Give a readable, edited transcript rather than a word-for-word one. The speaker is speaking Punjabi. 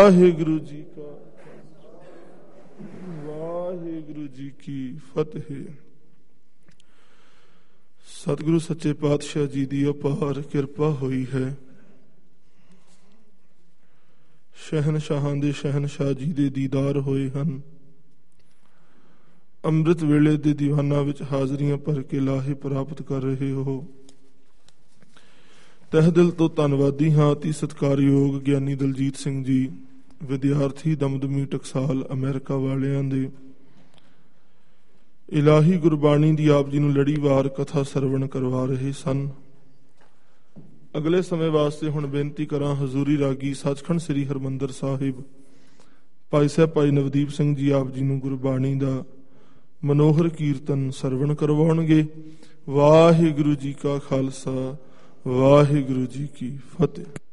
ਵਾਹਿਗੁਰੂ ਜੀ ਕਾ ਵਾਹਿਗੁਰੂ ਜੀ ਕੀ ਫਤਿਹ। ਸਤਿਗੁਰੂ ਸੱਚੇ ਪਾਤਸ਼ਾਹ ਜੀ ਦੀ ਅਪਾਰ ਕਿਰਪਾ ਹੋਈ ਹੈ। ਸ਼ਹਿਨਸ਼ਾਹਾਂ ਦੇ ਸ਼ਹਿਨਸ਼ਾਹ ਜੀ ਦੇ ਦੀਦਾਰ ਹੋਏ ਹਨ। ਅੰਮ੍ਰਿਤ ਵੇਲੇ ਦੇ ਦੀਵਾਨਾਂ ਵਿੱਚ ਹਾਜ਼ਰੀਆਂ ਭਰ ਕੇ ਲਾਹੇ ਪ੍ਰਾਪਤ ਕਰ ਰਹੇ ਹੋ। ਤਹਿ ਦਿਲ ਤੋਂ ਧੰਨਵਾਦੀ ਹਾਂ। ਅਤੀ ਸਤਿਕਾਰਯੋਗ ਗਿਆਨੀ ਦਲਜੀਤ ਸਿੰਘ ਜੀ, ਵਿਦਿਆਰਥੀ ਦਮਦਮੀ ਟਕਸਾਲ ਅਮਰੀਕਾ ਵਾਲਿਆਂ ਦੇ। ਇਲਾਹੀ ਗੁਰਬਾਣੀ ਦੀ ਆਪ ਜੀ ਨੂੰ ਲੜੀਵਾਰ ਕਥਾ ਸਰਵਣ ਕਰਵਾ ਰਹੇ ਸਨ। ਅਗਲੇ ਸਮੇਂ ਵਾਸਤੇ ਹੁਣ ਬੇਨਤੀ ਕਰਾਂ, ਹਜ਼ੂਰੀ ਰਾਗੀ ਸੱਚਖੰਡ ਸ੍ਰੀ ਹਰਿਮੰਦਰ ਸਾਹਿਬ ਭਾਈ ਸਾਹਿਬ ਭਾਈ ਨਵਦੀਪ ਸਿੰਘ ਜੀ ਆਪ ਜੀ ਨੂੰ ਗੁਰਬਾਣੀ ਦਾ ਮਨੋਹਰ ਕੀਰਤਨ ਸਰਵਣ ਕਰਵਾਉਣਗੇ। ਵਾਹਿਗੁਰੂ ਜੀ ਕਾ ਖਾਲਸਾ, ਵਾਹਿਗੁਰੂ ਜੀ ਕੀ ਫਤਿਹ।